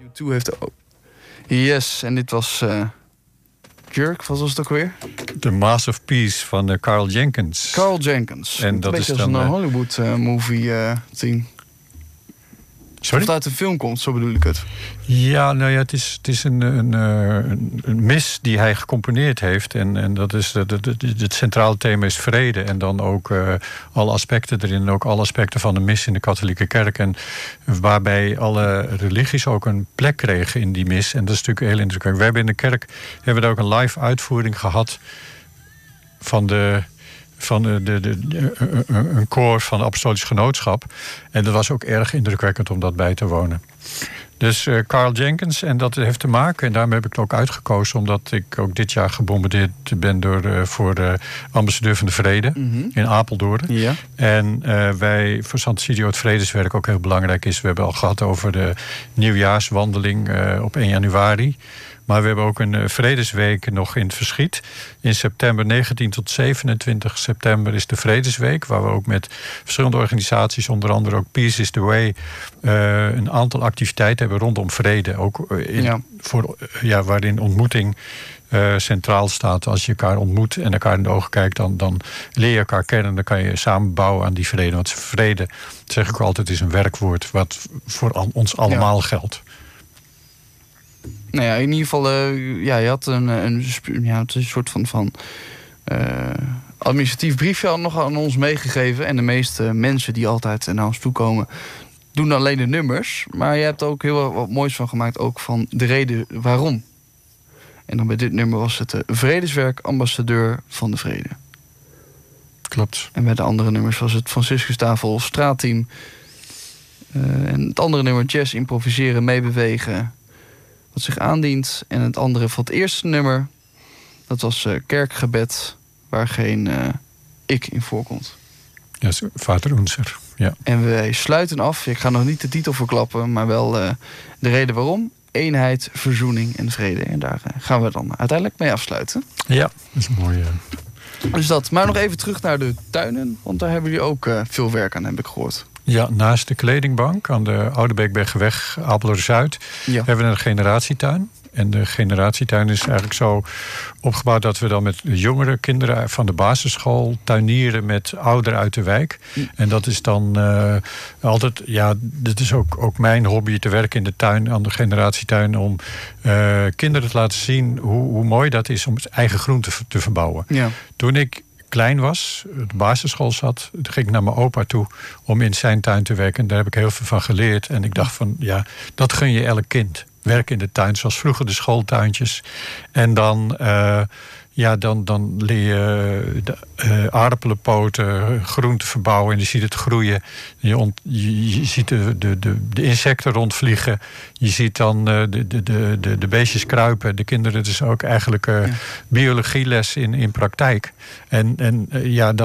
U2 heeft... Oh. Yes, en dit was... Jerk, wat was het ook weer? The Mass of Peace van Carl Jenkins. Carl Jenkins. En dat beetje is als dan, een Hollywood-movie team. Sorry? Of het uit een film komt, zo bedoel ik het. Ja, nou ja, het is een mis die hij gecomponeerd heeft. En dat is het centrale thema is vrede. En dan ook alle aspecten erin. En ook alle aspecten van de mis in de katholieke kerk. En waarbij alle religies ook een plek kregen in die mis. En dat is natuurlijk heel indrukwekkend. We hebben in de kerk daar ook een live uitvoering gehad van een koor van de Apostolisch Genootschap. En dat was ook erg indrukwekkend om dat bij te wonen. Dus Carl Jenkins, en dat heeft te maken, en daarom heb ik het ook uitgekozen, omdat ik ook dit jaar gebombardeerd ben voor de ambassadeur van de vrede in Apeldoorn. Ja. En wij voor Sant'Egidio het vredeswerk ook heel belangrijk is. We hebben al gehad over de nieuwjaarswandeling op 1 januari. Maar we hebben ook een vredesweek nog in het verschiet. In september 19 tot 27 september is de Vredesweek. Waar we ook met verschillende organisaties, onder andere ook Peace is the Way, een aantal activiteiten hebben rondom vrede. Ook waarin ontmoeting centraal staat. Als je elkaar ontmoet en elkaar in de ogen kijkt, dan leer je elkaar kennen. Dan kan je samen bouwen aan die vrede. Want vrede, zeg ik altijd, is een werkwoord wat voor ons allemaal geldt. Nou ja, in ieder geval, je had een soort van administratief briefje nog aan ons meegegeven. En de meeste mensen die altijd naar ons toe komen, doen alleen de nummers. Maar je hebt er ook heel wat moois van gemaakt, ook van de reden waarom. En dan bij dit nummer was het Vredeswerk, ambassadeur van de vrede. Klopt. En bij de andere nummers was het Franciscustafel, straatteam. En het andere nummer, jazz, improviseren, meebewegen, wat zich aandient. En het andere van het eerste nummer, dat was kerkgebed, waar geen ik in voorkomt. Ja, Vater Unser. Ja. En wij sluiten af, ik ga nog niet de titel verklappen, maar wel de reden waarom. Eenheid, verzoening en vrede. En daar gaan we dan uiteindelijk mee afsluiten. Ja, dat is mooi. Dus dat. Maar nog even terug naar de tuinen, want daar hebben jullie ook veel werk aan, heb ik gehoord. Ja, naast de kledingbank aan de Oudebeekbergweg, Apeldoorn-Zuid, hebben we een generatietuin. En de generatietuin is eigenlijk zo opgebouwd dat we dan met jongere kinderen van de basisschool tuinieren met ouderen uit de wijk. En dat is dan altijd, dit is ook mijn hobby, te werken in de tuin, aan de generatietuin, om kinderen te laten zien hoe mooi dat is om het eigen groen te verbouwen. Ja. Toen ik klein was, de basisschool zat, ging ik naar mijn opa toe om in zijn tuin te werken. En daar heb ik heel veel van geleerd. En ik dacht van, dat gun je elk kind. Werken in de tuin, zoals vroeger de schooltuintjes. En dan leer je aardappelenpoten, groenten verbouwen. En je ziet het groeien. Je ziet de insecten rondvliegen. Je ziet dan de beestjes kruipen. De kinderen dus ook eigenlijk biologieles in praktijk. En